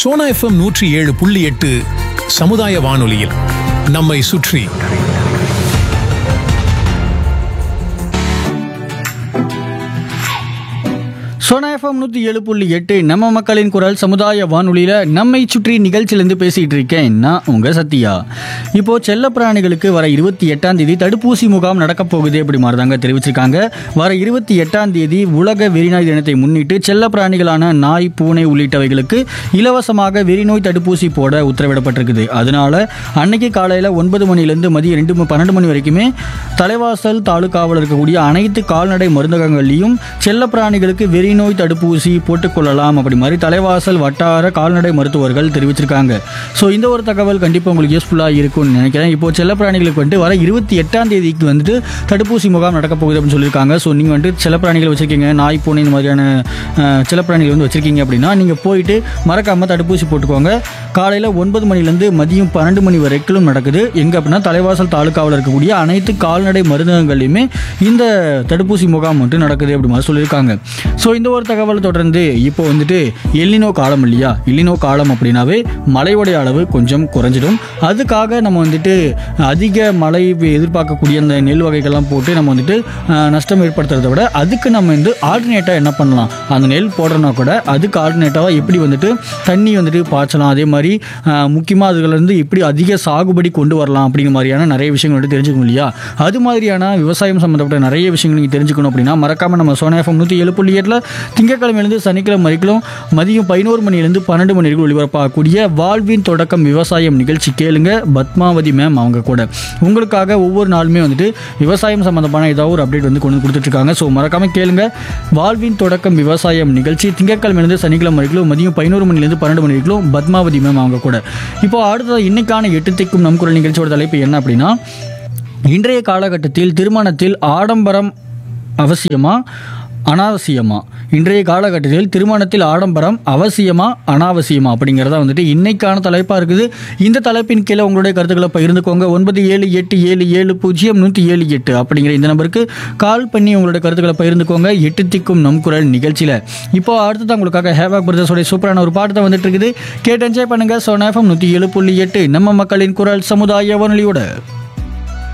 Sona FM 107.8 சமுதாய வானொலியில் நம்மை சுற்றி. சோனா எஃப்எம் 107.8 நம்ம மக்களின் குரல் சமுதாய வானொலியில் நம்மை சுற்றி நிகழ்ச்சியிலேருந்து பேசிகிட்டு இருக்கேன் நான் உங்கள் சத்யா. இப்போது செல்லப்பிராணிகளுக்கு வர 28ஆம் தேதி தடுப்பூசி முகாம் நடக்கப் போகுது அப்படி மாதிரி தாங்க தெரிவிச்சிருக்காங்க. வர 28ஆம் தேதி உலக வெறிநாய் தினத்தை முன்னிட்டு செல்லப்பிராணிகளான நாய், பூனை உள்ளிட்டவைகளுக்கு இலவசமாக வெறிநோய் தடுப்பூசி போட உத்தரவிடப்பட்டிருக்குது. அதனால அன்னைக்கு காலையில் 9 மணிலேருந்து மதியம் 12 மணி வரைக்குமே தலைவாசல் தாலுகாவில் இருக்கக்கூடிய அனைத்து கால்நடை மருந்தகங்கள்லையும் செல்லப்பிராணிகளுக்கு வெறிநோய் தடுப்பூசி போட்டுக்கொள்ளலாம் அப்படி மாதிரி தலைவாசல் வட்டார கால்நடை மருத்துவர்கள் தெரிவிச்சிருக்காங்க. ஸோ இந்த ஒரு தகவல் கண்டிப்பாக உங்களுக்கு யூஸ்ஃபுல்லாக இருக்கும்னு நினைக்கிறேன். இப்போ செல்லப்பிராணிகளுக்கு வந்துட்டு வர 28ஆம் தேதிக்கு வந்துட்டு தடுப்பூசி முகாம் நடக்க போகுது அப்படின்னு சொல்லியிருக்காங்க. ஸோ நீங்கள் வந்துட்டு செல்லப்பிராணிகள் வச்சிருக்கீங்க, நாய், பூனை இந்த மாதிரியான செல்லப்பிராணிகள் வந்து வச்சிருக்கீங்க அப்படின்னா நீங்கள் போயிட்டு மறக்காமல் தடுப்பூசி போட்டுக்கோங்க. காலையில் 9 மணிலேருந்து மதியம் 12 மணி வரைக்கும் நடக்குது. எங்கே அப்படின்னா தலைவாசல் தாலுகாவில் இருக்கக்கூடிய அனைத்து கால்நடை மருந்தகங்கள்லையுமே இந்த தடுப்பூசி முகாம் வந்துட்டு நடக்குது அப்படி மாதிரி சொல்லியிருக்காங்க. ஸோ இந்த ஒரு தகவல் தொடர்ந்து இப்போ வந்துட்டு எல்லினோ காலம் இல்லையா, எல்லினோ காலம் அப்படின்னாவே மழையோடைய அளவு கொஞ்சம் குறைஞ்சிடும். அதுக்காக நம்ம வந்துட்டு அதிக மழை எதிர்பார்க்கக்கூடிய அந்த நெல் வகைகள்லாம் போட்டு நம்ம வந்துட்டு நஷ்டம் ஏற்படுத்துறத விட அதுக்கு நம்ம வந்து ஆல்டர்னேட்டாக என்ன பண்ணலாம், அந்த நெல் போடுறோன்னா கூட அதுக்கு ஆல்டர்னேட்டாக எப்படி வந்துட்டு தண்ணி வந்துட்டு பாய்ச்சலாம், அதே மாதிரி முக்கியமாக அதுலேருந்து எப்படி அதிக சாகுபடி கொண்டு வரலாம் அப்படிங்கிற மாதிரியான நிறைய விஷயங்கள் வந்துட்டு தெரிஞ்சுக்கணும் இல்லையா. அது மாதிரியான விவசாயம் சம்மந்தப்பட்ட நிறைய விஷயங்கள் நீங்கள் தெரிஞ்சுக்கணும் அப்படின்னா மறக்காமல் நம்ம சோனா எஃப்எம் 107.8 திங்கட்கிழமையிலிருந்து சனிக்கிழமை வரைக்கும் மதியம் 11 மணிலேருந்து 12 மணி வரைக்கும் ஒளிபரப்பாகக்கூடிய வாழ்வின் தொடக்கம் விவசாயம் நிகழ்ச்சி கேளுங்க. பத்மாவதி மேம் அவங்க கூட உங்களுக்காக ஒவ்வொரு நாளுமே வந்துட்டு விவசாயம் சம்மந்தமான ஏதாவது ஒரு அப்டேட் வந்து கொண்டு கொடுத்துட்ருக்காங்க. ஸோ மறக்காமல் கேளுங்க. வாழ்வின் தொடக்கம் விவசாயம் நிகழ்ச்சி திங்கட்கிழமையிலிருந்து சனிக்கிழமை வரைக்கும் மதியம் 11 மணிலேருந்து 12 மணி வரைக்கும் பத்மாவதி மேம் அவங்க கூட. இப்போ அடுத்தது இன்னைக்கான 8 திக்கும் நம் குரல் நிகழ்ச்சியோட தலைப்பு என்ன அப்படின்னா, இன்றைய காலகட்டத்தில் திருமணத்தில் ஆடம்பரம் அவசியமா அனாவசியமா, இன்றைய காலகட்டத்தில் திருமணத்தில் ஆடம்பரம் அவசியமா அனாவசியமா அப்படிங்கிறத வந்துட்டு இன்னைக்கான தலைப்பாக இருக்குது. இந்த தலைப்பின் கீழே உங்களுடைய கருத்துக்களை பகிர்ந்துக்கோங்க. 9787700178 அப்படிங்கிற இந்த நம்பருக்கு கால் பண்ணி உங்களுடைய கருத்துக்களை பகிர்ந்துக்கோங்க. 8 திக்கும் நம் குரல் நிகழ்ச்சியில் இப்போ அடுத்தது உங்களுக்காக ஹேவாக் பிரதர்ஸோட சூப்பரான ஒரு பாட்டு தான் வந்துட்டு இருக்குது. கேட்டு என்ஜாய் பண்ணுங்க. சோனா எஃப்எம் 107.8 நம்ம மக்களின் குரல் சமுதாய வானொலியோட.